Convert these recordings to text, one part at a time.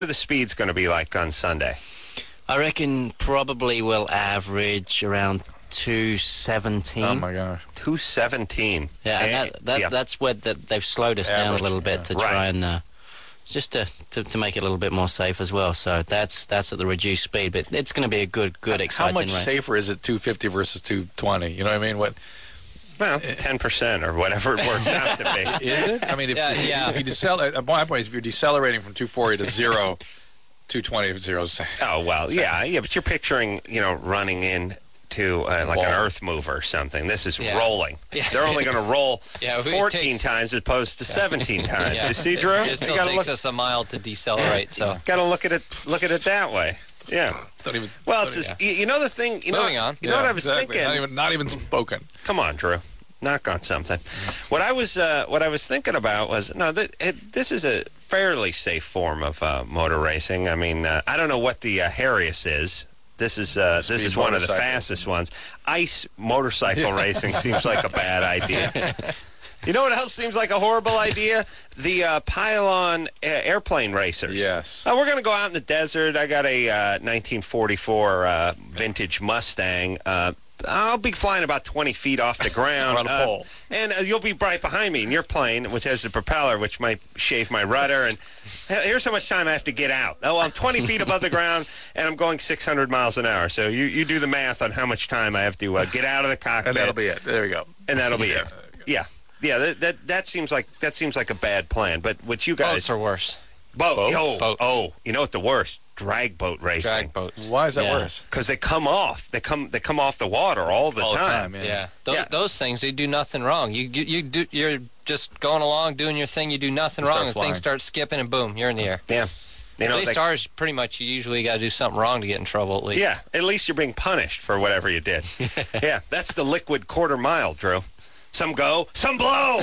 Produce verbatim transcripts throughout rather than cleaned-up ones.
are the speeds going to be like on Sunday? I reckon probably will average around two seventeen. Oh, my gosh. two seventeen. Yeah, and that, that, yeah. that's where the, they've slowed us Average, down a little bit yeah. to Right. try and... Uh, just to, to to make it a little bit more safe as well. So that's that's at the reduced speed, but it's going to be a good, good, How exciting much race. safer is it two fifty versus two twenty? You know what I mean? What Well, ten percent or whatever it works out to be. is it? I mean, if, Yeah, if, yeah. if you decelerate, at my point is if you're decelerating from two forty to zero, two twenty to zero. Oh, well, yeah, yeah, but you're picturing, you know, running in to uh, like Wall. an earth mover or something. This is Yeah. rolling. Yeah. They're only going to roll Yeah, it fourteen takes- times as opposed to seventeen times. Yeah. You see, Drew? It You still got to takes look, us a mile to decelerate, so... gotta look at it. Look at it that way. Yeah. Don't even. Well, it's Oh, just, yeah. you, you know the thing. You know, Moving on. You know Yeah, what I was exactly. thinking. Not even, not even spoken. Come on, Drew. Knock on something. What I was uh, what I was thinking about was no. Th- it, this is a fairly safe form of uh, motor racing. I mean, uh, I don't know what the uh, Harrius is. This is uh, this Speed is one of the motorcycle. fastest ones. Ice motorcycle racing seems like a bad idea. You know what else seems like a horrible idea? The uh, pylon uh, airplane racers. Yes. Uh, we're going to go out in the desert. I got a uh, nineteen forty-four uh, vintage Mustang. Uh, I'll be flying about twenty feet off the ground. On a uh, pole. and uh, you'll be right behind me in your plane, which has the propeller, which might shave my rudder. And he- here's how much time I have to get out. Oh, I'm twenty feet above the ground, and I'm going six hundred miles an hour. So you, you do the math on how much time I have to uh, get out of the cockpit. And that'll be it. There we go. And that'll be Yeah. it. Yeah. Yeah, that, that that seems like that seems like a bad plan. But what you guys... Boats are worse. Boat, Boats? oh, Boats. oh, you know what the worst? Drag boat racing. Drag boats. Why is that Yeah. worse? Because they come off. They come They come off the water all the All the time. time, yeah. Yeah, Those, Yeah. those things, they do nothing wrong. You you, you do, you're just going along, doing your thing. You do nothing You wrong, start and flying. things start skipping, and boom, you're in the air. Yeah. You know, At least they- ours, pretty much, you usually got to do something wrong to get in trouble. At least. Yeah, at least you're being punished for whatever you did. Yeah, that's the liquid quarter mile, Drew. Some go, some blow.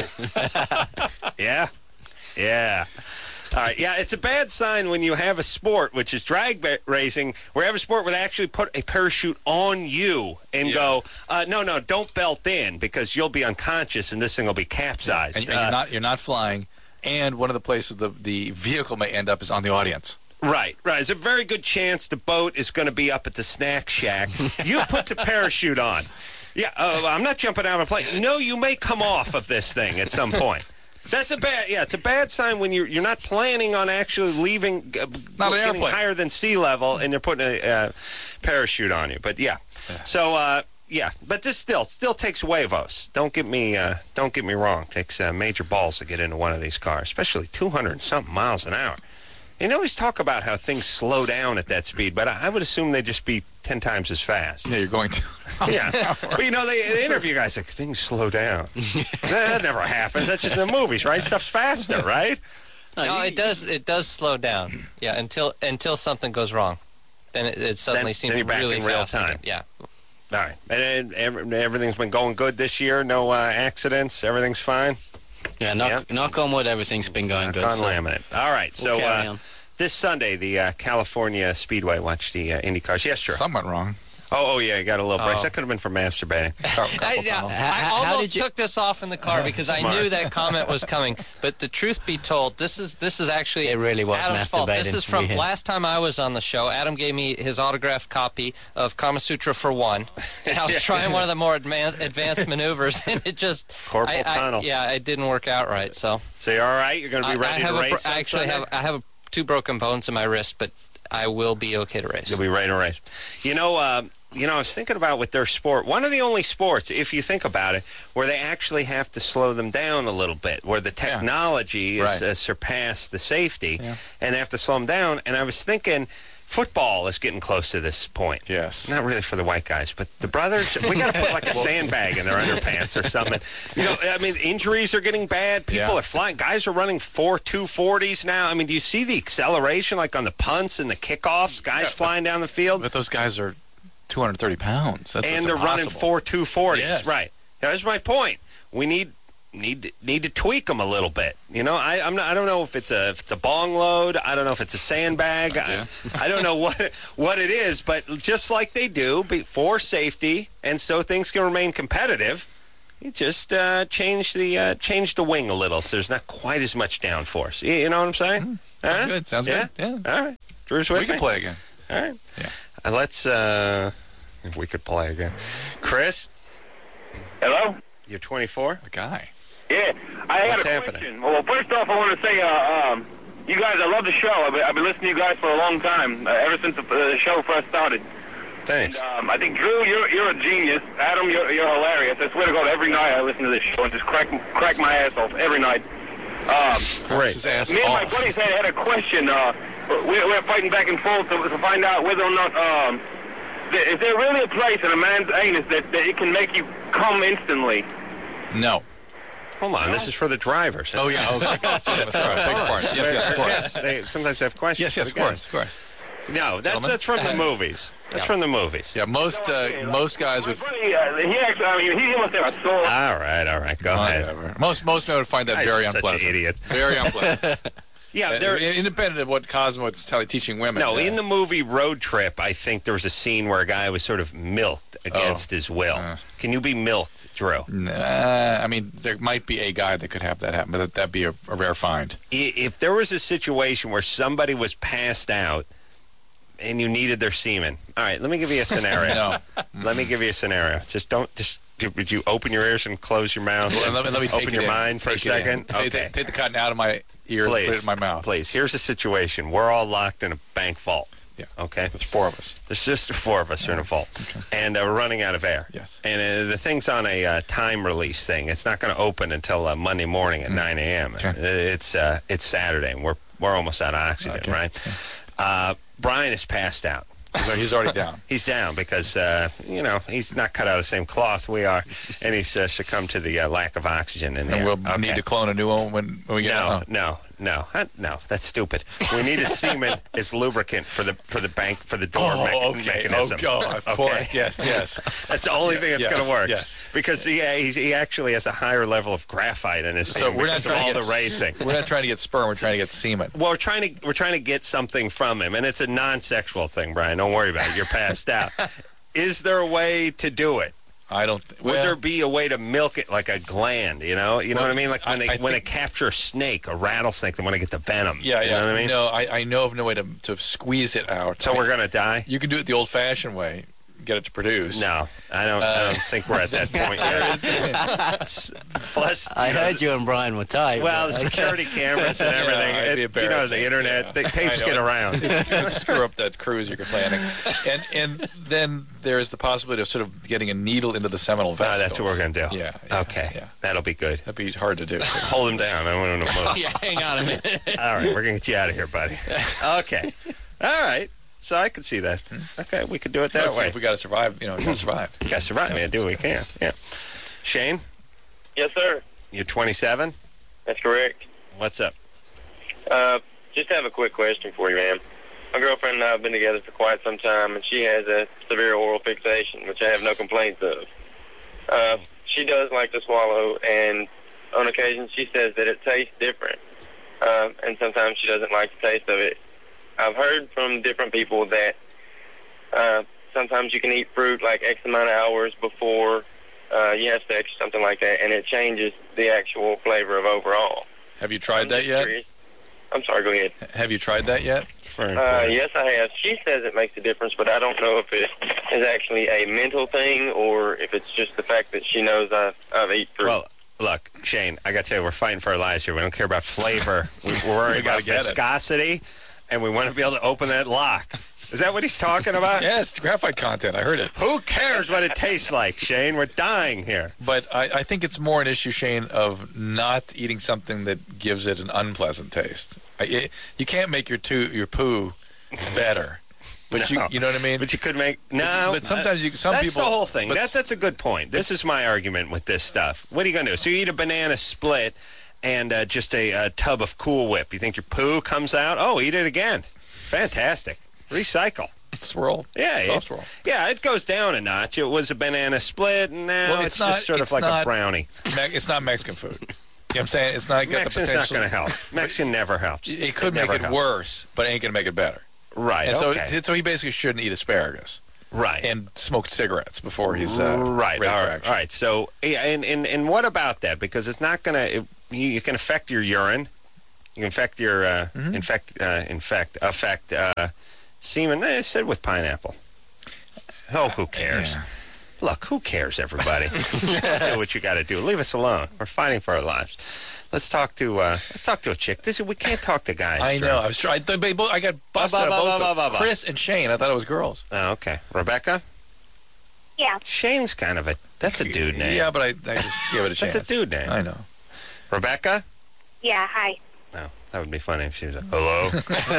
Yeah, yeah. All right, yeah, it's a bad sign when you have a sport, which is drag ba- racing, where you have a sport where they actually put a parachute on you and Yeah. go, uh, no, no, don't belt in because you'll be unconscious and this thing will be capsized. And, and Uh, you're not you're not flying. And one of the places the the vehicle may end up is on the audience. Right, right. There's a very good chance the boat is going to be up at the snack shack. You put the parachute on. Yeah, uh, I'm not jumping out of a plane. No, you may come off of this thing at some point. That's a bad, yeah, it's a bad sign when you're you're not planning on actually leaving, uh, Not an getting airplane. higher than sea level, and they're putting a uh, parachute on you. But yeah, so uh, yeah, but this still still takes huevos. Don't get me uh, don't get me wrong. It takes uh, major balls to get into one of these cars, especially two hundred and something miles an hour. You always talk about how things slow down at that speed, but I, I would assume they'd just be ten times as fast. Yeah, you're going to. Yeah, but you know, they, they interview guys like, things slow down. That never happens. That's just in the movies, right? Stuff's faster, right? No, it does. It does slow down. Yeah, until until something goes wrong, then it, it suddenly Then- seems then you're back really in real fast time. again. Yeah. All right. And every, everything's been going good this year? No uh, accidents? Everything's fine? Yeah, knock, Yep. knock on wood, everything's been going Knock good. on so laminate. All right. we'll So carry uh, on. this Sunday, the uh, California Speedway, watch the uh, Indy cars. Yes, sure. Something went wrong. Oh, oh, yeah, you got a little brace. Oh. That could have been for masturbating. I, yeah, I How- how almost did you- took this off in the car because I Smart. knew that comment was coming. But the truth be told, this is this is actually It really was Adam's fault. This masturbating. is from We had- last time I was on the show. Adam gave me his autographed copy of Kama Sutra for one. And I was trying one of the more adman- advanced maneuvers, and it just Carpal I, I, tunnel. Yeah, it didn't work out right. So So you're all right? You're going to I, be ready I have to a, race bro- on I actually Sunday? have I have a, two broken bones in my wrist, but I will be okay to race. You'll be ready to race. You know, uh, you know, I was thinking about with their sport, one of the only sports, if you think about it, where they actually have to slow them down a little bit, where the technology is Right. uh, surpassed the safety, Yeah. and they have to slow them down. And I was thinking, football is getting close to this point. Yes. Not really for the white guys, but the brothers, we got to put like a sandbag in their underpants or something. You know, I mean, injuries are getting bad. People Yeah. are flying. Guys are running four two forties now. I mean, do you see the acceleration like on the punts and the kickoffs? Guys Yeah. flying down the field. But those guys are two hundred thirty pounds. That's, and that's they're running impossible. four two forties. Yes. Right. That's my point. We need need need to tweak them a little bit. You know, I I'm not, I don't know if it's a if it's a bong load. I don't know if it's a sandbag. I, I don't know what what it is, but just like they do be- for safety, and so things can remain competitive. You just uh, change the uh, change the wing a little, so there's not quite as much downforce. You, you know what I'm saying? Huh? Good. Sounds Yeah? good. Yeah. All right. Drew's with We me. can play again. All right. Yeah. Uh, let's, uh, if we could play again. Chris, Hello? you're twenty-four? A guy. Yeah, I What's got a happening? question. Well, first off, I want to say, uh, um, you guys, I love the show. I've been, I've been listening to you guys for a long time, uh, ever since the, uh, the show first started. Thanks. And, um, I think, Drew, you're you're a genius. Adam, you're, you're hilarious. I swear to God, every night I listen to this show and just crack crack my ass off every night. Um, Great. His ass me and my off. buddies had, had a question. Uh, we're, we're fighting back and forth to, to find out whether or not, um, th- is there really a place in a man's anus that, that it can make you come instantly? No. Hold on. This is for the drivers. Oh, yeah. Okay. Sorry, beg your pardon. Yes, yes, of course. Yes, they sometimes have questions. Yes, yes, for of the course, of course. guys. No, that's Gentlemen? that's from the movies. That's from the movies. Yeah, most uh, most guys My would. buddy, uh, he actually, I mean, he, he must have a soul. All right, all right. Go ahead. Whatever. Most most men would find that Guys very are such unpleasant. idiots. Very unpleasant. Yeah, Uh, they're independent of what Cosmo is telling, teaching women. no. uh, In the movie Road Trip, I think there was a scene where a guy was sort of milked against his will. Uh. Can you be milked, Drew? Nah, I mean, there might be a guy that could have that happen, but that, that'd be a, a rare find. I- If there was a situation where somebody was passed out and you needed their semen, all right, let me give you a scenario. No. Let me give you a scenario. Just don't just. Would you open your ears and close your mouth? Let, let me, let me take open it your in. mind for a Take it in. second. Take, Okay. take, take the cotton out of my ear and put Please, it in my mouth. Please, here's a situation. We're all locked in a bank vault. Yeah. Okay? There's four of us. There's just the four of us are in a vault. And uh, we're running out of air. Yes. And uh, the thing's on a uh, time release thing. It's not going to open until uh, Monday morning at nine a.m. Okay. Uh, It's uh, it's Saturday, and we're, we're almost out of oxygen, Okay. right? Uh, Brian is passed out. So he's already down. He's down because, uh, you know, he's not cut out of the same cloth we are, and he's uh, succumbed to the uh, lack of oxygen in there. And we'll Okay. need to clone a new one when, when we get No, out. no, no, Uh, no. That's stupid. We need a semen as lubricant for the for the bank for the door Oh, mech- okay. mechanism. Oh, God. Of course. Yes, yes. That's the only thing that's Yes, going to work. yes. Because he, he he actually has a higher level of graphite in his So semen we're not because of trying all to the get racing. We're not trying to get sperm. We're trying to get semen. Well, we're trying to we're trying to get something from him, and it's a non-sexual thing, Brian. Don't worry about it. You're passed out. Is there a way to do it? I don't. Th- Would well, there be a way to milk it like a gland? You know, you know Well, what I mean. Like when I- they I when think- they capture a snake, a rattlesnake, they want to get the venom. Yeah, you yeah. know what I mean. No, I, I know of no way to to squeeze it out. So I mean, we're gonna die. You can do it the old-fashioned way. Get it to produce. No, I don't. I don't think we're at that point yet. Plus, I you know, heard you and Brian were tight. Well, the but- security cameras and everything. Yeah, it'd be it, you know, the embarrassing. internet, Yeah. the tapes I know. get around. It would screw up that cruise you're planning. And and then there's the possibility of sort of getting a needle into the seminal No, vesicles. that's what we're going to do. Yeah, yeah. Okay. Yeah. That'll be good. That'd be hard to do. Hold him down. I don't want him to move. yeah, hang on a minute. All right. We're going to get you out of here, buddy. Okay. All right. So I could see that. Okay. We could do it that Let's see way. if we got to survive, you know, we got to survive. You got to survive, man. Do what we can. Yeah. Shane, Yes, sir. you're twenty-seven. That's correct. What's up? Uh, just have a quick question for you, ma'am. My girlfriend and I have been together for quite some time, and she has a severe oral fixation, which I have no complaints of. Uh, she does like to swallow, and on occasion she says that it tastes different, uh, and sometimes she doesn't like the taste of it. I've heard from different people that uh, sometimes you can eat fruit like X amount of hours before uh, you have sex, something like that, and it changes the actual flavor of overall. Have you tried I'm that just yet? curious. I'm sorry, go ahead. Have you tried that yet? Very Uh, important. yes, I have. She says it makes a difference, but I don't know if it is actually a mental thing or if it's just the fact that she knows I've, I've eaten fruit. Well, look, Shane, I got to tell you, we're fighting for our lives here. We don't care about flavor. We- We're worried We gotta about get it. viscosity, and we want to be able to open that lock. Is that what he's talking about? Yes, graphite content. I heard it. Who cares what it tastes like, Shane? We're dying here. But I, I think it's more an issue, Shane, of not eating something that gives it an unpleasant taste. I, it, you can't make your two, your poo better. But No. you, you know what I mean? But you could make no. But sometimes you, some that's people. the whole thing. but That's that's a good point. This is my argument with this stuff. What are you going to do? So you eat a banana split and uh, just a, a tub of Cool Whip. You think your poo comes out? Oh, eat it again. Fantastic. Recycle. swirl. Yeah, Soft it, swirl. yeah, it goes down a notch. It was a banana split, and now Well, it's, it's not- just sort of it's like not- a brownie. Me- It's not Mexican food. You know what I'm saying? It's not got the Mexican's potential. not going to help. Mexican never helps. It could make never it helps. worse, but it ain't going to make it better. Right. And so, okay. so he basically shouldn't eat asparagus right. and smoke cigarettes before he's uh, right. ready All for right. action. All right. So, yeah, and, and and what about that? Because it's not going to. You, you can affect your urine. You infect your uh, Mhm. infect uh, infect affect uh, semen. They said with pineapple. Oh, who cares? Yeah. Look, who cares, everybody? Do what you got to do. Leave us alone. We're fighting for our lives. Let's talk to uh, let's talk to a chick. This is, we can't talk to guys. I Drew. know. I was trying. I, they both- I got busted Ba, on ba, both ba, of ba, them. ba, ba. Chris and Shane. I thought it was girls. Oh, okay, Rebecca. Yeah. Shane's kind of a that's a dude name. Yeah, but I, I just gave it a chance. That's a dude name. I know. Rebecca. Yeah, hi. No, that would be funny if she was like, hello.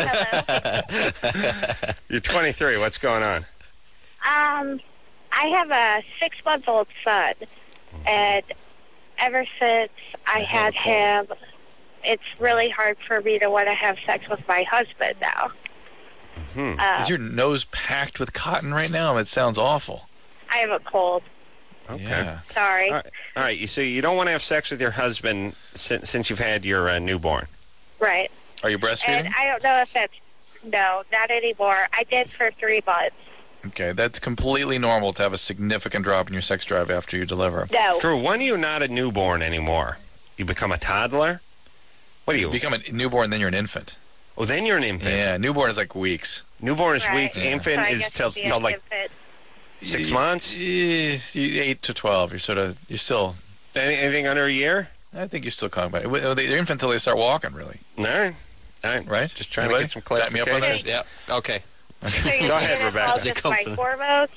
Hello. You're twenty-three. What's going on? Um, I have a six-month-old son, and ever since I had him, it's really hard for me to want to have sex with my husband now. Hmm. Uh, Is your nose packed with cotton right now? It sounds awful. I have a cold. Okay. Yeah. Sorry. All right. All right. You so you don't want to have sex with your husband since, since you've had your uh, newborn. Right. Are you breastfeeding? And I don't know if that's... No, not anymore. I did for three months. Okay, that's completely normal to have a significant drop in your sex drive after you deliver. No. Drew, when are you not a newborn anymore? You become a toddler? What are you? You become a newborn, then you're an infant. Oh, then you're an infant. Yeah, newborn is like weeks. Newborn is Right. weak. Yeah. Infant So I is guess till, it'd be till an like infant. six Y- months. y- y- Eight to twelve. You're sort of. You're still. Any, anything under a year? I think you're still calling about it. Well, They're infant until they start walking, really. All right. All right. Right? Just trying Anybody? to get some Back me up on clarification. that? Yeah. Okay. So you're Go ahead, saying it's Rebecca. all Is it just my confident? hormones?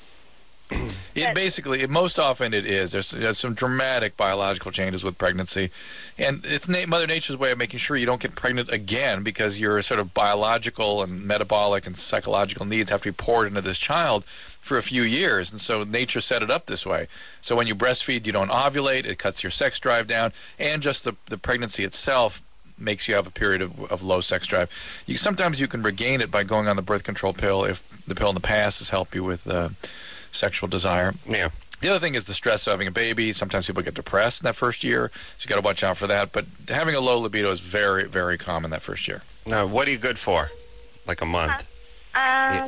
It basically, most often it is. There's, there's some dramatic biological changes with pregnancy, and it's na- Mother Nature's way of making sure you don't get pregnant again because your sort of biological and metabolic and psychological needs have to be poured into this child for a few years, and so nature set it up this way. So when you breastfeed, you don't ovulate. It cuts your sex drive down, and just the the pregnancy itself makes you have a period of, of low sex drive. You sometimes you can regain it by going on the birth control pill if the pill in the past has helped you with uh, sexual desire. Yeah. The other thing is the stress of having a baby. Sometimes people get depressed in that first year, so you got to watch out for that. But having a low libido is very, very common that first year. Now, what are you good for? Like a month? Um,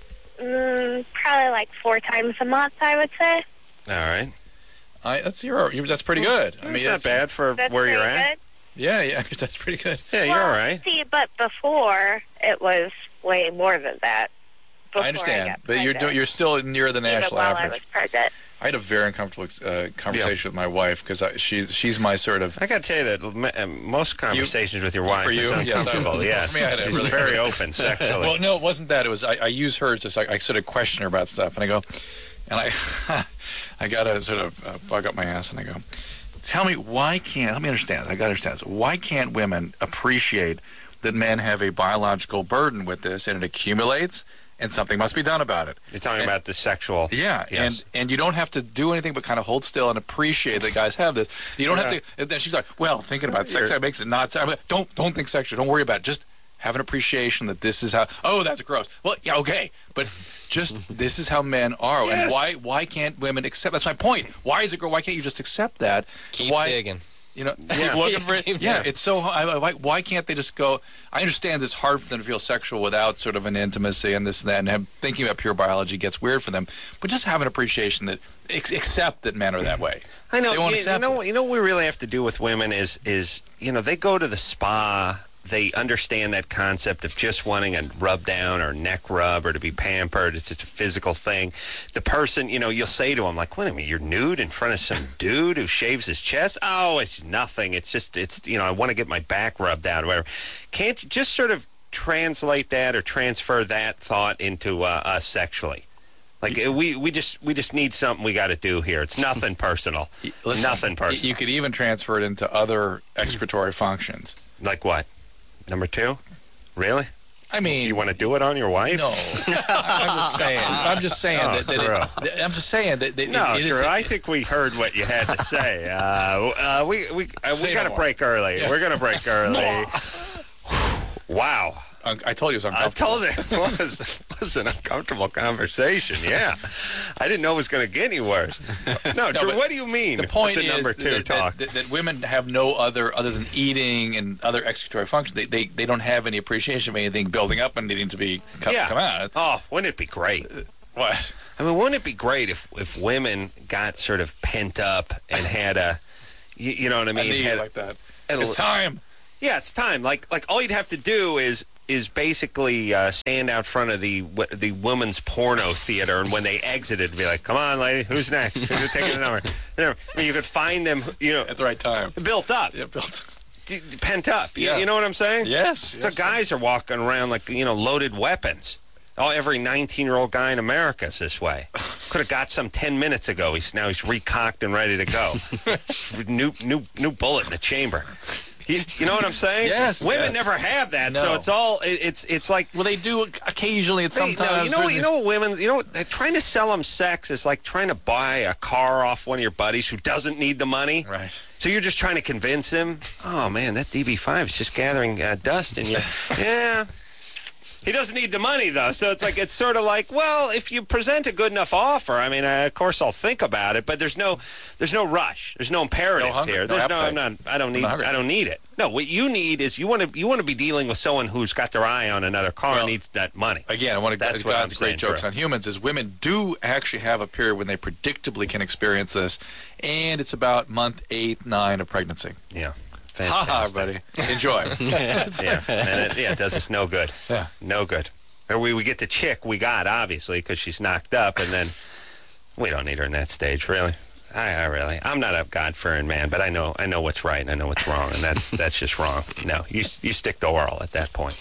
mm, probably like four times a month, I would say. All right. I, that's your, you, that's pretty good. I That's mean, not it's- bad for That's where you're pretty at. good. Yeah, yeah, that's pretty good. Yeah, you're well, all right. See, but before, it was way more than that. Before I understand, got but you're pregnant. do, you're still near the Even national while I was average. pregnant. I had a very uncomfortable uh, conversation with my wife because she she's my sort of. I got to tell you that m- uh, most conversations with your wife For is you? Yes, I- uncomfortable. Yes, for me, I had a she's really- very open sexually. Well, no, it wasn't that. It was I, I use her just like I sort of question her about stuff, and I go, and I I got to sort of uh, bug up my ass, and I go, tell me why can't let me understand. I got to understand this. Why can't women appreciate that men have a biological burden with this, and it accumulates, and something must be done about it? You're talking and- about the sexual. Yeah, Yes. and and you don't have to do anything but kind of hold still and appreciate that guys have this. You don't have to. And then she's like, "Well, thinking about sex You're- that makes it not." I'm like, don't don't think sexual. Don't worry about it. Just have an appreciation that this is how. Oh, that's gross. Well, yeah, okay, but just this is how men are. Yes. And why why can't women accept? That's my point. Why is it gross? Why can't you just accept that? Keep why, digging. You know, Yeah. keep looking for it. Keep Yeah, digging. it's so. I, why, why can't they just go? I understand it's hard for them to feel sexual without sort of an intimacy and this and that, and have, thinking about pure biology gets weird for them. But just have an appreciation that ex- accept that men are that way. I know. They won't you, you accept know. it. You know what we really have to do with women is is you know they go to the spa. They understand that concept of just wanting a rub down or neck rub or to be pampered. It's just a physical thing. The person, you know, you'll say to them like, "Wait a minute, you're nude in front of some dude who shaves his chest? Oh, it's nothing. It's just, it's you know, I want to get my back rubbed out or whatever." Can't you just sort of translate that or transfer that thought into uh, us sexually? Like uh, we, we just we just need something we got to do here. It's nothing personal. Listen, Nothing personal. You could even transfer it into other excretory functions. Like what? Number two? Really? I mean, You want to do it on your wife? no. I'm just saying. I'm just saying Oh, that. that Drew. it, I'm just saying that. that No, it, it is Drew, a- I think we heard what you had to say. Uh, uh, we we uh, Say we no got to more. break early. Yeah. We're going to break early. Wow. un- I told you it was I uncomfortable. told you it was, it was an uncomfortable conversation. Yeah. I didn't know it was going to get any worse. No, Drew, but what do you mean? The point with the is number two that, talk. that, that, that women have no other other than eating and other excretory functions. They, they they don't have any appreciation of anything building up and needing to be come, yeah. come out. Oh, wouldn't it be great? What? I mean, wouldn't it be great if, if women got sort of pent up and had a, you, you know what I I mean? need Had, like that. had a- It's time. Yeah, it's time. Like, like all you'd have to do is is basically uh, stand out front of the w- the women's porno theater, and when they exited, be like, "Come on, lady, who's next? Who's taking the number?" You know, I mean, you could find them, you know, At the right time. built up, Yeah, built. d- pent up. You- Yeah. You know what I'm saying? Yes. So yes. guys are walking around like, you know, loaded weapons. Oh, every nineteen-year-old guy in America is this way. Could have got some ten minutes ago. He's now he's recocked and ready to go. new new new bullet in the chamber. You, you know what I'm saying? Yes, Women yes. never have that, so No. it's all it, it's it's like. Well, they do occasionally. It's Hey, sometimes. no, you know, you know, what women, you know, what, they're trying to sell them sex is like trying to buy a car off one of your buddies who doesn't need the money. Right. So you're just trying to convince him. Oh man, that D B five is just gathering uh, dust in you. Yeah. He doesn't need the money, though, so it's like it's sort of like, well, if you present a good enough offer, I mean, uh, of course I'll think about it, but there's no, there's no rush, there's no imperative No hunger, here. no There's no, I'm appetite. not, I don't need, hungry. I don't need it. No, what you need is you want to, you want to be dealing with someone who's got their eye on another car Well, and needs that money. Again, one of That's God's what I'm great saying, jokes Drew. on humans is women do actually have a period when they predictably can experience this, and it's about month eight, nine of pregnancy. Yeah. Ha ha, Fantastic. buddy. Enjoy. Yeah, and it, yeah, it does us no good. Yeah. No good. Or we, we get the chick we got, obviously, because she's knocked up, and then we don't need her in that stage, really. I, I really, I'm not a God-fearing man, but I know, I know what's right and I know what's wrong, and that's that's just wrong. No, you you stick to oral at that point.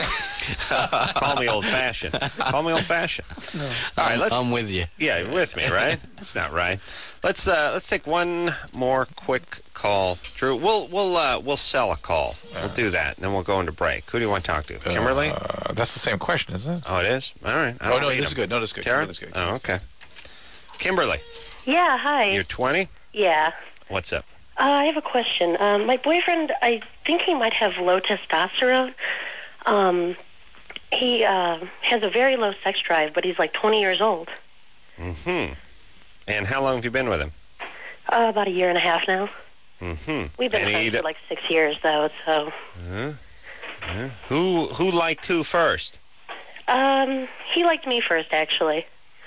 Call me old-fashioned. Call me old-fashioned. All right, let's. I'm with you. Yeah, you're with me, right? It's not right. Let's uh, let's take one more quick call, Drew. We'll we'll uh, we'll sell a call. We'll do that, and then we'll go into break. Who do you want to talk to? Kimberly? Uh, that's the same question, isn't it? Oh, it is. All right. I Oh, don't no, read this is them. good. No, this is good. Tara? This is good. Oh, okay. Kimberly, Yeah, hi. you're twenty. Yeah. What's up? Uh, I have a question. Um, my boyfriend, I think he might have low testosterone. Um, he uh, has a very low sex drive, but he's like twenty years old. Mm-hmm. And how long have you been with him? Uh, about a year and a half now. Mm-hmm. We've been And friends he for like six years, though, so... Who who liked who first? Um, he liked me first, actually.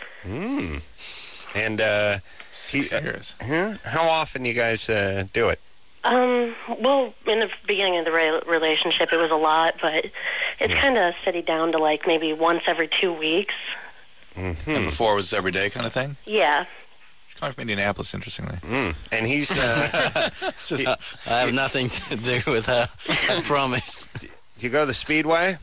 Hmm. And uh, he, Six years. huh? How often you guys uh, do it? Um, well, in the beginning of the re- relationship, it was a lot, but it's kind of steadied down to like maybe once every two weeks. Mm-hmm. And before it was every day kind of thing? Yeah. She's coming from Indianapolis, interestingly. Mm. And he's uh, Just, I have nothing to do with her. I promise. do you go to the Speedway?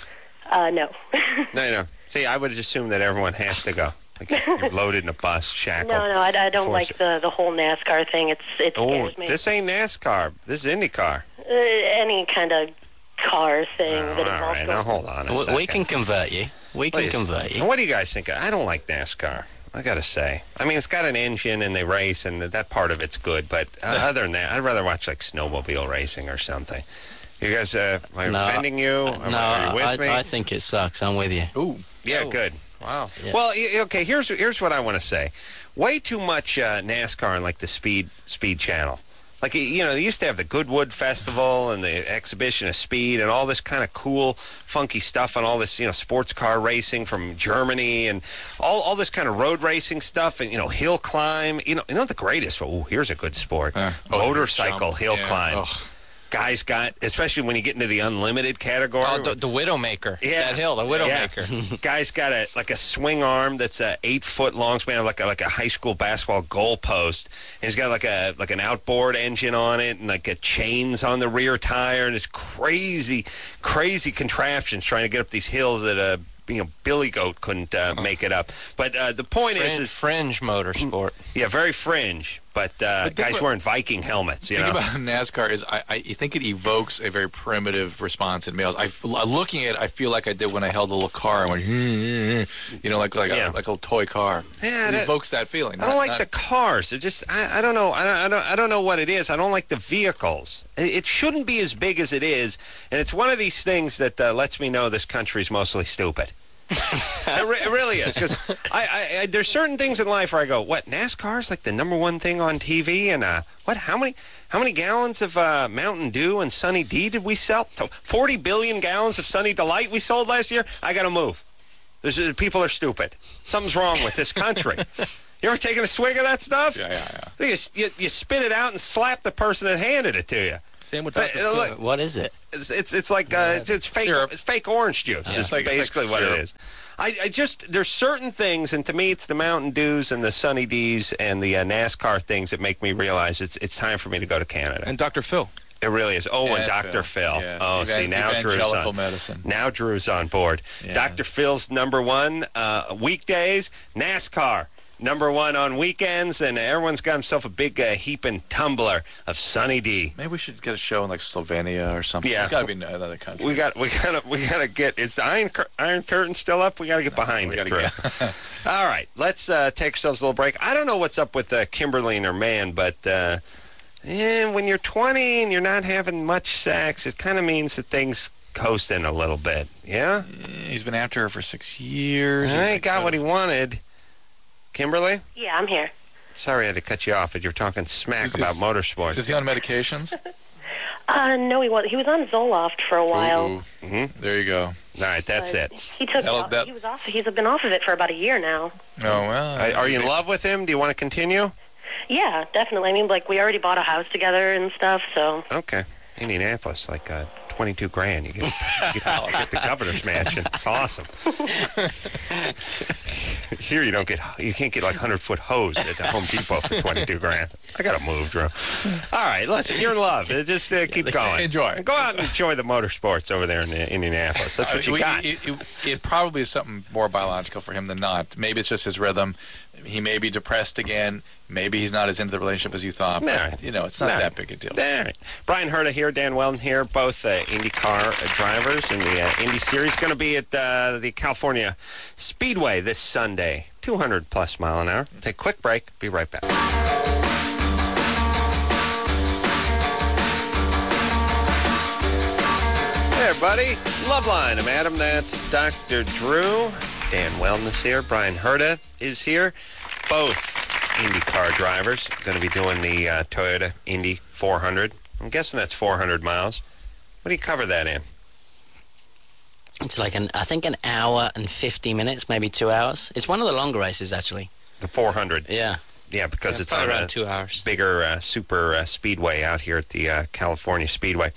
Uh, no. No, no. See, I would assume that everyone has to go. Like if you're loaded in a bus, shackled. No, no, I, I don't Force like it. the, the whole NASCAR thing. It's It Oh, scares me. this ain't NASCAR. This is IndyCar. Uh, any kind of car thing Oh, that all involves right, now hold on a We, second. we can convert you. We can Please. convert you. What do you guys think? I don't like NASCAR. I gotta say. I mean, it's got an engine and they race, and that part of it's good. But uh, other than that, I'd rather watch like snowmobile racing or something. You guys, uh, am I No, offending you? Am No, I, are you with I, me? I think it sucks. I'm with you. ooh. yeah, Oh. good. Wow. Yeah. Well, y- okay. Here's here's what I want to say. Way too much uh, NASCAR on like the Speed Speed Channel. Like, you know, they used to have the Goodwood Festival and the exhibition of speed and all this kind of cool, funky stuff and all this, you know, sports car racing from Germany and all, all this kind of road racing stuff and, you know, hill climb. You know, you know the greatest? Oh, here's a good sport. Yeah. Oh, Motorcycle jump. hill Yeah. climb. Ugh. Guys got, especially when you get into the unlimited category. Oh, the, the Widowmaker. Yeah. That hill, the Widowmaker. Yeah. Guy's got a like a swing arm that's a eight foot long span, like a, like a high school basketball goal post. And he's got like a like an outboard engine on it, and like a chains on the rear tire, and it's crazy, crazy contraptions trying to get up these hills that a you know Billy Goat couldn't uh, make it up. But uh, the point Fringe, is, is fringe motorsport. yeah, very fringe. But, uh, But think guys about- wearing Viking helmets, you The know. thing about NASCAR is I, I think it evokes a very primitive response in males. I, looking at it, I feel like I did when I held a little car and went, you know, like like, Yeah. a, like a little toy car. Yeah, it that- evokes that feeling. I don't not- like not- the cars. They're just I, I don't know. I don't, I don't I don't know what it is. I don't like the vehicles. It, it shouldn't be as big as it is, and it's one of these things that uh, lets me know this country's mostly stupid. it, re- it really is, because I, I, I there's certain things in life where I go, what, NASCAR's like the number one thing on T V, and uh, what? How many how many gallons of uh, Mountain Dew and Sunny D did we sell? Forty billion gallons of Sunny Delight we sold last year. I got to move. There's, uh, people are stupid. Something's wrong with this country. You ever taken a swig of that stuff? Yeah, yeah, yeah. You, you, you spit it out and slap the person that handed it to you. Same with But, Doctor uh, Phil. look, What is it? It's it's, it's like uh, it's, it's fake Syrup. it's fake orange juice. Yeah. Is It's like- it's like basically what it syrup. is. I, I just there's certain things, and to me, it's the Mountain Dews and the Sunny D's and the uh, NASCAR things that make me realize it's it's time for me to go to Canada. And Doctor Phil. It really is. Oh, and Yeah, Doctor Phil. Phil. Yes. Oh, Evan- see now Drew's evangelical on. medicine. Now Drew's on board. Yeah. Doctor Phil's number one uh, weekdays. NASCAR number one on weekends, and everyone's got himself a big uh, heaping tumbler of Sunny D. Maybe we should get a show in like Slovenia or something. Yeah. It's got to be in another country. We got we got to we got to get. Is the Iron Cur- Iron Curtain still up? We got to get behind we it. gotta Drew. get- All right, let's uh, take ourselves a little break. I don't know what's up with uh, Kimberly and her man, but uh, eh, when you're twenty and you're not having much sex, it kind of means that things coasting a little bit. Yeah, He's been after her for six years. I ain't got what he wanted. Kimberly, Yeah, I'm here. sorry I had to cut you off, but you're talking smack Is- about is- motorsports. Is he on medications? Uh, no, he was. He was on Zoloft for a while. Ooh, Mm-hmm. there you go. All right, that's but it. He took. That'll- off, that- He was off. He's been off of it for about a year now. Oh, well. Are, are you in love with him? Do you want to continue? Yeah, definitely. I mean, like we already bought a house together and stuff. So Okay. Indianapolis, like uh, twenty-two grand. You get, you get, you get the governor's mansion. It's awesome. Here you don't get, you can't get like hundred foot hose at the Home Depot for twenty-two grand. I gotta move, Drew. All right, listen, you're in love. Uh, Just uh, keep going. Enjoy. Go out and enjoy the motorsports over there in uh, Indianapolis. That's I what mean, you got. It, it, it probably is something more biological for him than not. Maybe it's just his rhythm. He may be depressed again. Maybe he's not as into the relationship as you thought. But, Nah. you know, it's not Nah. that big a deal. All right. Brian Herta here, Dan Weldon here, both uh, IndyCar uh, drivers in the uh, Indy Series. Going to be at uh, the California Speedway this Sunday. two hundred plus mile an hour. Take a quick break. Be right back. Hey, everybody. Loveline. I'm Adam. That's Doctor Drew. Dan Weldon is here. Brian Herta is here. Both IndyCar drivers going to be doing the uh, Toyota Indy four hundred. I'm guessing that's four hundred miles. What do you cover that in? It's like an, I think an hour and fifty minutes, maybe two hours. It's one of the longer races, actually. The four hundred. Yeah. Yeah, because Yeah, it's probably on around a two hours. bigger uh, super uh, speedway out here at the uh, California Speedway.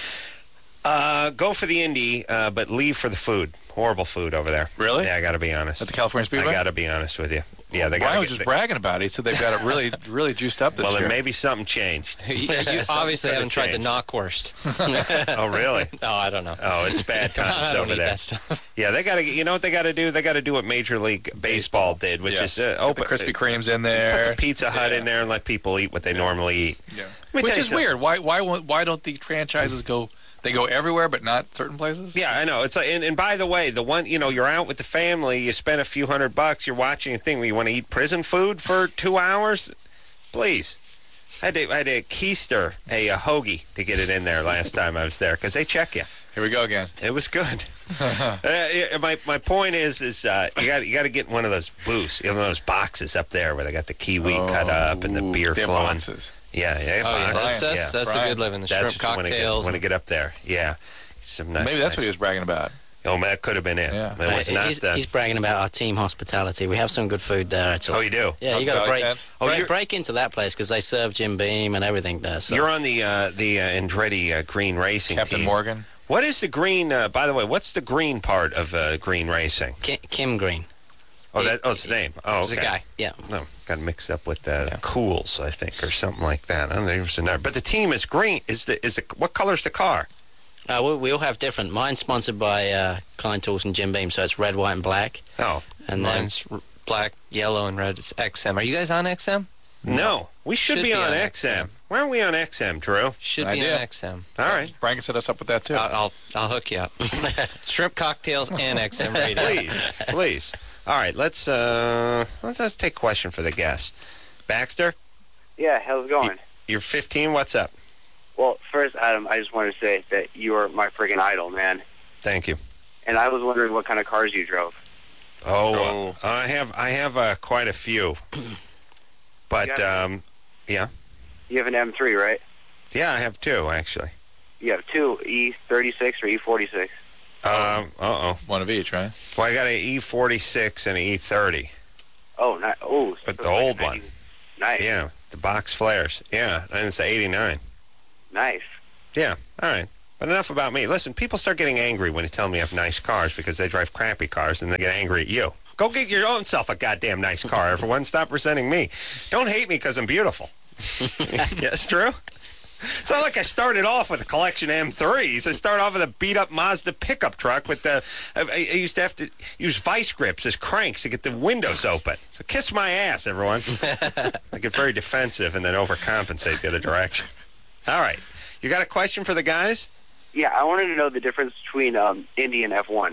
Uh, go for the Indy, uh, but leave for the food. Horrible food over there. Really? Yeah, I got to be honest. At the California Speedway? I got to be honest with you. Yeah, they got Brian to was just bragging about it. He said they've got it really, really juiced up this Well, year. then maybe something changed. You, you Something's obviously gotta haven't tried the change. knockwurst. Oh, really? No, I don't know. Oh, it's bad I times don't over eat there. that stuff. Yeah, they got to. You know what they got to do? They got to do what Major League Baseball did, which Yes. is uh, Put open the Krispy Kremes in Put there. the Pizza Hut Yeah. in there and let people eat what they normally eat. Yeah. Let me Which tell you is something. weird. Why, why, won't- why don't the franchises go? They go everywhere, but not certain places. Yeah, I know. It's like, and, and by the way, the one you know, you're out with the family, you spend a few hundred bucks, you're watching a thing where you want to eat prison food for two hours. Please, I had to, I had to keister a, a hoagie to get it in there last time I was there because they check you. Here we go again. It was good. uh, yeah, my my point is is uh, you got you got to get one of those booths, you know, those boxes up there where they got the kiwi cut up and the Oh, beer they have flowing. boxes. Yeah, yeah. Oh, yeah, boxes. that's, that's, yeah. that's a Brian, good living. The That's shrimp what you wanna get- cocktails. Want to get up there? Yeah. Some nice, Maybe that's nice. what he was bragging about. Oh, man, that could have been it. Yeah. It was Uh, not he's, that. he's bragging about our team hospitality. We have some good food there, actually. Oh, you do? Yeah, you got to Hospitality break, tent? Oh, break, you're- break into that place because they serve Jim Beam and everything there. So. You're on the uh, the uh, Andretti uh, Green Racing Captain team. Morgan. What is the green? Uh, by the way, what's the green part of uh, Green Racing? Ki- Kim Green. Oh, that oh, it's the name. Oh, There's okay. a guy. Yeah. No, got mixed up with uh, Cools, I think, or something like that. I don't know. It was another. But the team is green. Is the is the what color's the car? Uh, we, we all have different. Mine's sponsored by uh, Klein Tools and Jim Beam, so it's red, white, and black. Oh, And then Mine's r- black, yellow, and red. It's X M. Are you guys on X M? no. We should, Should be, be on on X M. X M. Why aren't we on X M, Drew? Should Good be idea. on X M. All right. Brian can set us up with that too. I'll, I'll I'll hook you up. Shrimp cocktails and X M radio. Please, please. All right. Let's uh, let's let's take a question for the guests. Baxter, Yeah, how's it going? you're fifteen. What's up? Well, first, Adam, I just want to say that you are my freaking idol, man. Thank you. And I was wondering what kind of cars you drove. Oh, uh, I have I have uh, quite a few, but Yeah. um, yeah, You have an M three, right? yeah, I have two actually. You have two, E thirty-six or E forty-six. Um, uh oh. One of each, right? Well, I got an E forty-six and an E thirty, Oh, ni- oh, but so the like old a one. ninety Nice, Yeah, the box flares. Yeah, and it's an eighty-nine. nice. Yeah, all right. But enough about me. Listen, people start getting angry when you tell me I have nice cars because they drive crappy cars, and they get angry at you. Go get your own self a goddamn nice car, everyone. Stop resenting me. Don't hate me because I'm beautiful. Yes, true? It's not like I started off with a collection of M threes. I started off with a beat-up Mazda pickup truck with the... I, I used to have to use vice grips as cranks to get the windows open. So kiss my ass, everyone. I get very defensive and then overcompensate the other direction. All right. You got a question for the guys? Yeah, I wanted to know the difference between um, Indy and F one.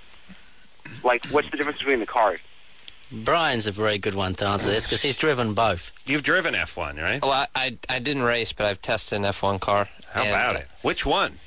Like, what's the difference between the cars? Brian's a very good one to answer this because he's driven both. You've driven F one, right? Well, I, I, I didn't race, but I've tested an F one car. How and, about it? Which one?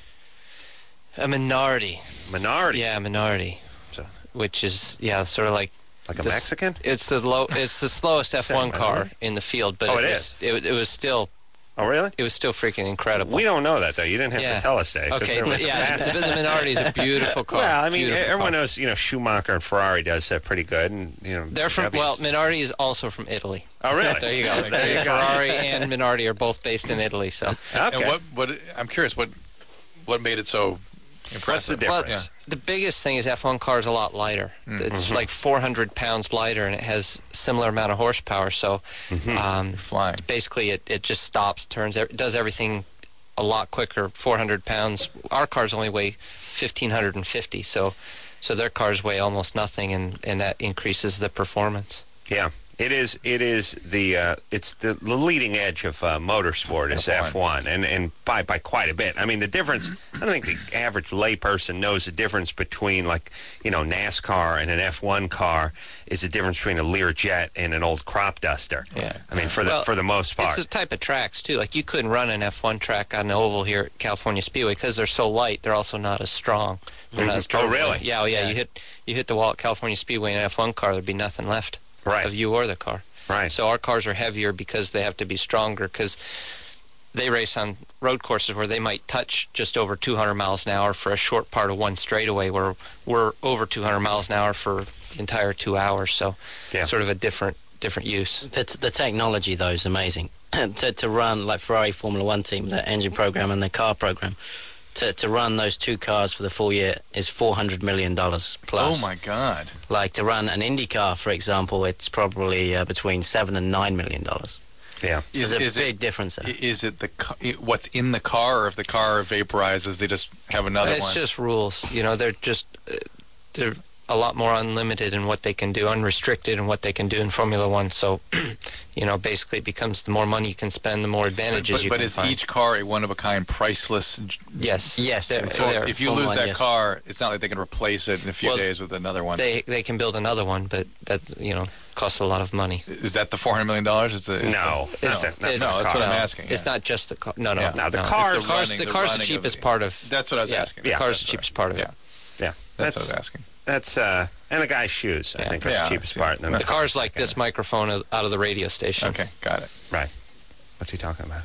A Minardi. Minardi? Yeah, Minardi. So, which is, yeah, sort of like... like a the, Mexican? It's the low. It's the slowest F one car in the field, but oh, it, it was, is? It, it was still... Oh, really? It was still freaking incredible. We don't know that, though. You didn't have yeah. to tell us that. Okay, but yeah, the, the Minardi is a beautiful car. Well, I mean, beautiful everyone car. knows, you know, Schumacher and Ferrari does that pretty good. And, you know, They're from, W's. well, Minardi is also from Italy. Oh, really? There you go. There you go. Ferrari and Minardi are both based in Italy, so. Okay. And what, what, I'm curious, what what made it so impressive? What's the Well, difference? the biggest thing is F one car is a lot lighter. Mm-hmm. It's like four hundred pounds lighter, and it has similar amount of horsepower. So, Mm-hmm. um, Flying. basically, it, it just stops, turns, it does everything a lot quicker. four hundred pounds. Our cars only weigh fifteen fifty, so so their cars weigh almost nothing, and, and that increases the performance. Yeah. It is. It is the. Uh, it's the, the leading edge of uh, motorsport is F one, and and by by quite a bit. I mean, the difference. I don't think the average layperson knows the difference between, like, you know, NASCAR and an F one car is the difference between a Learjet and an old crop duster. Yeah. I mean, for the Well, for the most part. It's the type of tracks, too. Like, you couldn't run an F one track on the oval here at California Speedway because they're so light. They're also not as strong. They're not as Oh, turbulent. really? Yeah, oh, yeah. You hit you hit the wall at California Speedway in an F one car, there'd be nothing left Right. of you or the car. Right. So our cars are heavier because they have to be stronger, because they race on road courses where they might touch just over two hundred miles an hour for a short part of one straightaway, where we're over two hundred miles an hour for the entire two hours. So Yeah. sort of a different different use. The, the technology, though, is amazing. to, to run, like Ferrari Formula One team, their engine program and their car program, to, to run those two cars for the full year is four hundred million dollars plus. Oh, my God. Like, to run an Indy car, for example, it's probably uh, between seven and nine million dollars. Yeah. So there's a big it, difference there. Is it the ca- what's in the car, or if the car vaporizes, they just have another It's one? just rules. You know, they're just uh, they're a lot more unlimited in what they can do, unrestricted in what they can do in Formula One. So, you know, basically it becomes the more money you can spend, the more advantages but you but can is find. each car a one-of-a-kind, priceless? j- Yes. Yes, They're- for- So they're- if you Formula lose One, that yes. car, it's not like they can replace it in a few Well, days with another one. they they can build another one, but that, you know, costs a lot of money. Is that the four hundred million dollars? It's the, it's No, the, that's no, it. no, That's that's the what car. I'm No, asking. It's yeah. not just the car. No, no, Yeah. no. Now, the no. cars- It's The car's, running- the the car's the running cheapest of- part of. That's what I was yeah, asking. The Yeah. car's That's the cheapest right. part of Yeah. it. Yeah. That's what I was asking. That's uh, and the guy's shoes. I Yeah. think are Yeah. the cheapest part. And then The car's like this microphone out of the radio station. Okay, got it. Right. What's he talking about?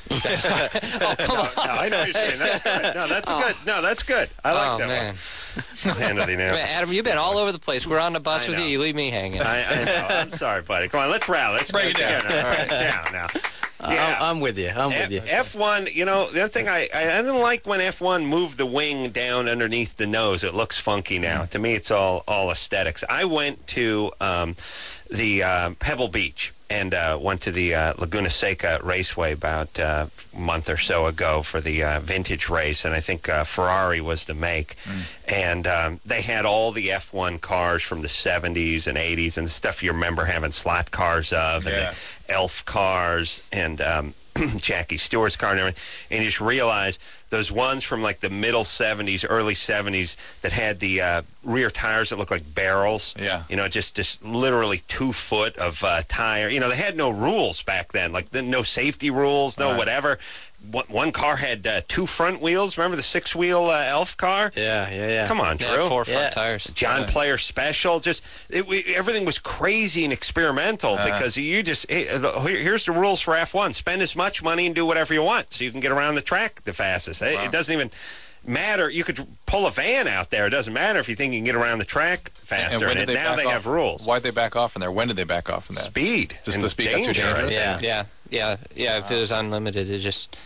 Oh, come on. No, I know what you're saying. That's good. No, that's good. No, that's good. I like Oh, that man. one. Handily now. Man, Adam, you've been all over the place. We're on the bus I with you. know. You leave me hanging. I, I know. I'm sorry, buddy. Come on, let's rally. Let's Break get it down. together. All right, down now. Yeah. I'm, I'm with you. I'm with you. F one, you know, the other thing I, I I didn't like when F one moved the wing down underneath the nose. It looks funky now. To me, it's all all aesthetics. I went to um, the uh, Pebble Beach and uh, went to the uh, Laguna Seca Raceway about uh, a month or so ago for the uh, vintage race, and I think uh, Ferrari was the make. And um, they had all the F one cars from the seventies and eighties and stuff you remember having slot cars of, and Yeah. the Elf cars, and um, Jackie Stewart's car and everything. And you just realize those ones from like the middle seventies, early seventies that had the uh, rear tires that looked like barrels. Yeah. You know, just, just literally two foot of uh, tire. You know, they had no rules back then, like the, no safety rules, no Right. whatever. One, one car had uh, two front wheels. Remember the six-wheel uh, Elf car? Yeah, yeah, yeah. Come on, Yeah, Drew. four front Yeah. tires. John Yeah. Player Special. Just it, we, everything was crazy and experimental Uh-huh. because you just hey, the, here- here's the rules for F one: spend as much money and do whatever you want, so you can get around the track the fastest. It, Wow. it doesn't even matter. You could pull a van out there. It doesn't matter if you think you can get around the track faster. when And did they now back they off? have rules. Why'd they back off from there? When did they back off from that? Speed. Just and the speed got too danger, I dangerous? think. Yeah. Yeah, yeah, yeah. If it was unlimited, it just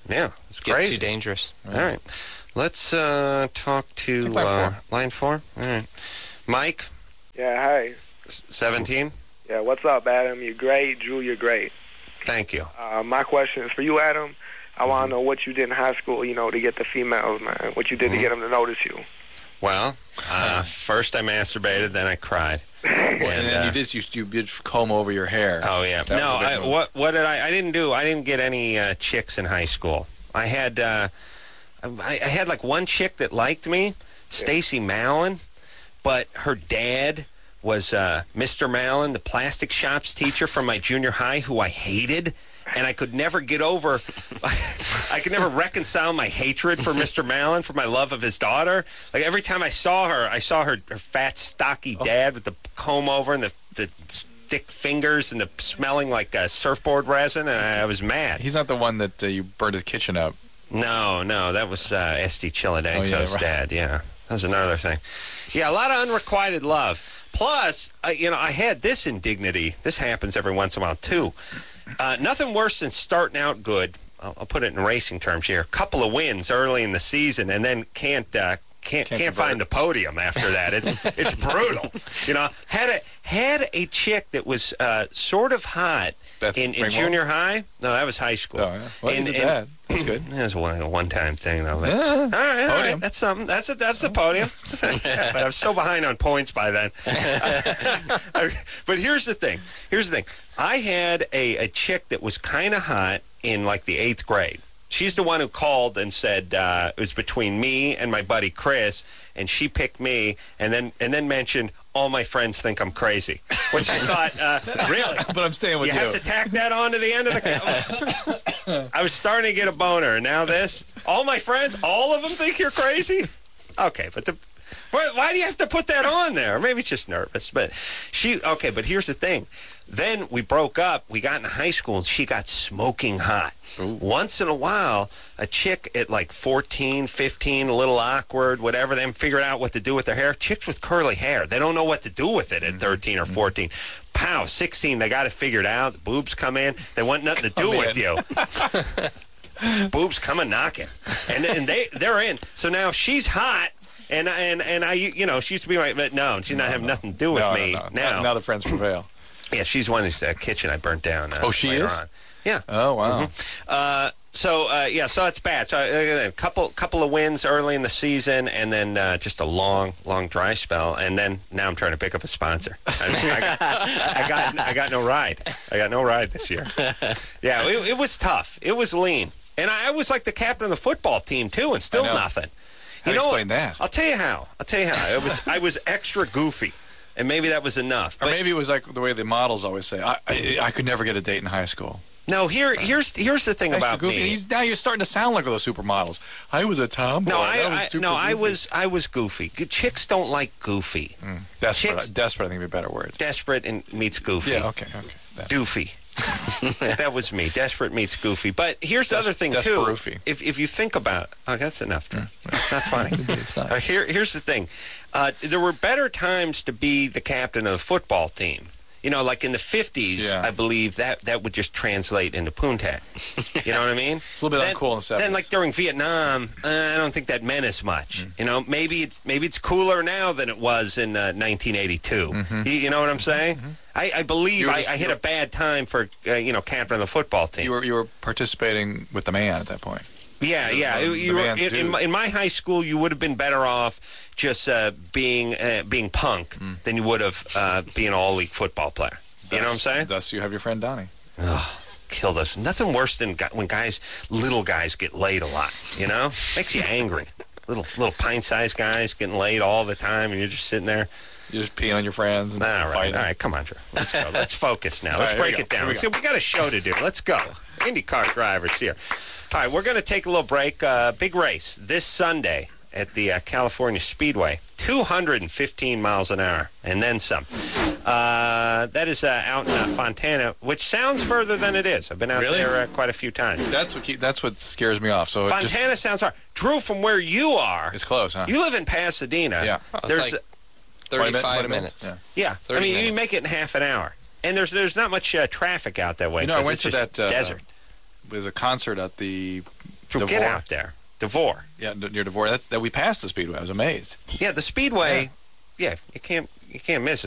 Yeah, it's Get crazy. too dangerous. All right. Let's uh, talk to line uh, four. line four. All right. Mike, Yeah, hi. s- seventeen. Yeah, what's up, Adam? You're great. Drew, you're great. Thank you. Uh, my question is for you, Adam. I want to know what you did in high school, you know, to get the females, man. What you did Mhm. to get them to notice you. Well, uh, first I masturbated, then I cried. And, then uh, you did you, you did comb over your hair. Oh yeah. That was No, a big I, move. what what did I? I didn't do. I didn't get any uh, chicks in high school. I had uh, I, I had like one chick that liked me, Stacy Mallon, but her dad was uh, Mister Mallon, the plastic shops teacher from my junior high, who I hated. And I could never get over, I could never reconcile my hatred for Mister Mallon, for my love of his daughter. Like every time I saw her, I saw her, her fat, stocky dad with the comb over and the, the thick fingers and the smelling like uh, surfboard resin, and I, I was mad. He's not the one that uh, you burned his kitchen up. No, no, that was uh, S D Chiladenko's Oh, yeah, right. dad, yeah. That was another thing. Yeah, a lot of unrequited love. Plus, uh, you know, I had this indignity. This happens every once in a while, too. Uh, nothing worse than starting out good. I'll, I'll put it in racing terms here. A couple of wins early in the season, and then can't uh, can't Can't can't convert. find the podium after that. It's it's brutal. You know, had a had a chick that was uh, sort of hot Beth in, in Ringwald? junior high. No, that was high school. Oh, yeah. Well, you And- did and- that. That's good. That was a one, a one-time thing, though. But, Yeah. all right, all right, Podium. that's something. That's a that's a podium. But I was so behind on points by then. But here's the thing. Here's the thing. I had a, a chick that was kind of hot in like the eighth grade. She's the one who called and said uh, it was between me and my buddy Chris, and she picked me, and then and then mentioned all my friends think I'm crazy, which I thought, uh, really? But I'm staying with You you. have to tack that on to the end of the. I was starting to get a boner, and now this. All my friends, all of them think you're crazy. Okay, but the. Why, why do you have to put that on there? Maybe it's just nervous. But she. Okay, but here's the thing. Then we broke up. We got into high school, and she got smoking hot. Ooh. Once in a while, a chick at like fourteen, fifteen, a little awkward, whatever, them figure out what to do with their hair. Chicks with curly hair, they don't know what to do with it at thirteen or fourteen. Pow, sixteen, they got it figured out. The boobs come in. They want nothing to do Come with in. you. Boobs come a knocking. And, and they, they're in. So now she's hot. And and and I, you know, she used to be my, but no, she's not having nothing to do with no, me no, no. now. Now, now the friends prevail. Yeah, she's one who's uh, kitchen I burnt down. Uh, Oh, she later is? on. Yeah. Oh, wow. Uh, so uh, yeah, so it's bad. So uh, a couple couple of wins early in the season, and then uh, just a long long dry spell, and then now I'm trying to pick up a sponsor. I, I, got, I got I got no ride. I got no ride this year. Yeah, it, it was tough. It was lean, and I, I was like the captain of the football team too, and still I know. nothing. How do you explain that? I'll tell you how. I'll tell you how. It was I was extra goofy, and maybe that was enough. Or But maybe it was like the way the models always say, I, I, I could never get a date in high school. no, here here's here's the thing Extra about goofy. me. He's- now you're starting to sound like those supermodels. I was a tomboy. No, I, That was I super no, I goofy. was I was goofy. Good chicks don't like goofy. Mm, desperate. Chicks- Desperate, I think would be a better word. Desperate and meets goofy. Yeah, okay, okay. That- Doofy. That was me. Desperate meets goofy. But here's the Des- other thing too. Desperoofy. If if you think about, oh, that's enough. Drew. It's not funny. It's not. Uh, here here's the thing. Uh, there were better times to be the captain of the football team. You know, like in the fifties, Yeah. I believe that that would just translate into poontang. You know what I mean? It's a little bit then, uncool in the seventies. Then, like during Vietnam, uh, I don't think that meant as much. You know, maybe it's maybe it's cooler now than it was in uh, nineteen eighty-two. You, you know what I'm saying? I, I believe You were I, just- I hit you a bad time for uh, you know captain of the football team. You were you were participating with the man at that point. Yeah, yeah. the You were, man's in, in, dude. my, in my high school, you would have been better off just uh, being uh, being punk than you would have uh, being an all league football player. You know what I'm Thus- saying? Thus, you have your friend Donnie. Ugh, killed us. Nothing worse than gu- when guys, little guys, get laid a lot. You know, makes you angry. Little little pint-sized guys getting laid all the time, and you're just sitting there. You're just peeing on your friends and All right, fighting. all right, come on, Drew. Let's go. Let's focus now. Let's All right, here break we it go. down. Here we Let's go. go. We got a show to do. Let's go. IndyCar drivers here. All right, we're going to take a little break. Uh, big race this Sunday at the uh, California Speedway. two hundred fifteen miles an hour, and then some. Uh, that is uh, out in uh, Fontana, which sounds further than it is. I've been out Really? there uh, quite a few times. That's what keep, that's what scares me off. So it just, Fontana sounds hard. Drew, from where you are, it's close, huh? you live in Pasadena. Yeah. Oh, it's There's like Twenty min- thirty-five twenty minutes. Yeah. Yeah, I thirty mean, you minutes. make it in half an hour. And there's there's not much uh, traffic out that way. You know, I 'cause went it's to just that uh, desert. There's a concert at the Get Devore. out there. Devore. Yeah, near Devore. That's that we passed the Speedway. I was amazed. Yeah, the Speedway, yeah, you can't you can't miss it.